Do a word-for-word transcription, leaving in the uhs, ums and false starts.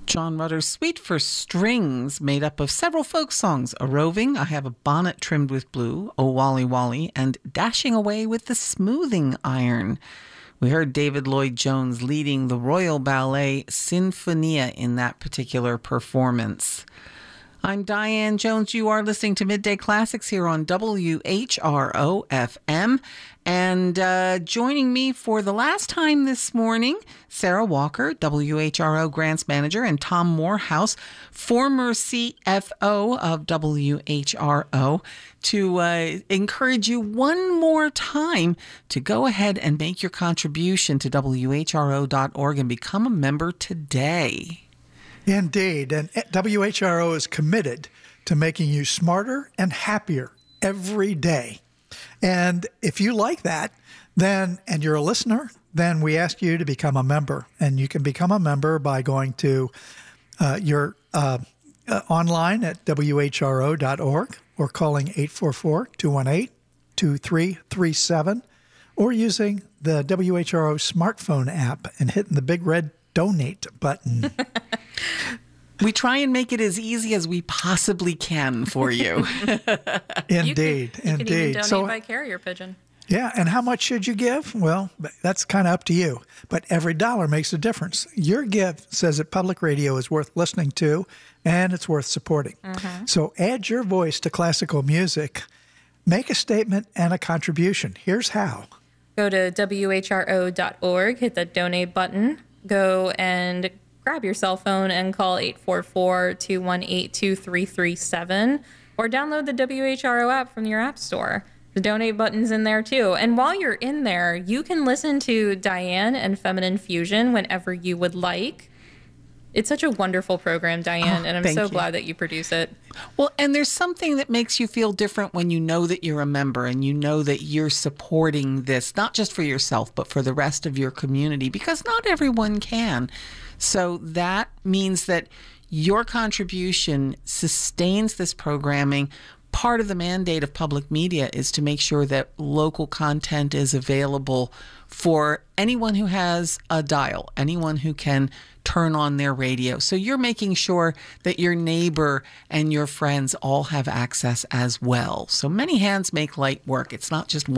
John Rutter's Suite for Strings, made up of several folk songs: A Roving, I Have a Bonnet Trimmed with Blue, Oh Wally Wally, and Dashing Away with the Smoothing Iron. We heard David Lloyd Jones leading the Royal Ballet Sinfonia in that particular performance. I'm Diane Jones. You are listening to Midday Classics here on W H R O F M. And uh, joining me for the last time this morning, Sarah Walker, W H R O Grants Manager, and Tom Morehouse, former C F O of W H R O, to uh, encourage you one more time to go ahead and make your contribution to W H R O dot org and become a member today. Indeed, and W H R O is committed to making you smarter and happier every day. And if you like that, then, and you're a listener, then we ask you to become a member. And you can become a member by going to uh, your uh, uh, online at W H R O dot org or calling eight four four, two one eight, two three three seven or using the W H R O smartphone app and hitting the big red donate button. We try and make it as easy as we possibly can for you. Indeed, you could, you indeed. Could even donate so, by carrier pigeon. Yeah, and how much should you give? Well, that's kind of up to you. But every dollar makes a difference. Your gift says that public radio is worth listening to, and it's worth supporting. Mm-hmm. So add your voice to classical music. Make a statement and a contribution. Here's how. Go to W H R O dot org, hit the donate button, go and grab your cell phone and call eight four four, two one eight, two three three seven or download the W H R O app from your app store. The donate button's in there too. And while you're in there, you can listen to Diane and Feminine Fusion whenever you would like. It's such a wonderful program, Diane, oh, and I'm so you. glad that you produce it. Well, and there's something that makes you feel different when you know that you're a member and you know that you're supporting this, not just for yourself, but for the rest of your community, because not everyone can. So that means that your contribution sustains this programming. Part of the mandate of public media is to make sure that local content is available for anyone who has a dial, anyone who can turn on their radio. So you're making sure that your neighbor and your friends all have access as well. So many hands make light work. It's not just one